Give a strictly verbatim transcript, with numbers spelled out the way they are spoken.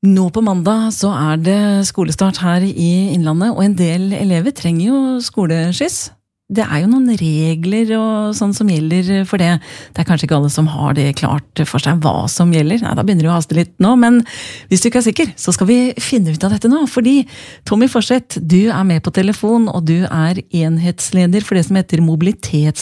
Nå på mandag så er det skolestart her i Innlandet, og en del elever trenger jo skoleskyss. Det er jo noen regler og sånn som gjelder for det. Det er kanskje ikke alle som har det klart for seg hva som gjelder. Nei, da begynner det å haste litt nå, men hvis du ikke er sikker, så skal vi finne ut av dette nå. Fordi Tommy Forseth, du er med på telefon, og du er enhetsleder for det som heter mobilitets